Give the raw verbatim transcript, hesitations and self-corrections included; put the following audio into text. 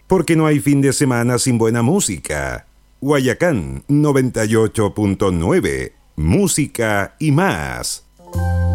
porque no hay fin de semana sin buena música. Guayacán noventa y ocho punto nueve, música y más.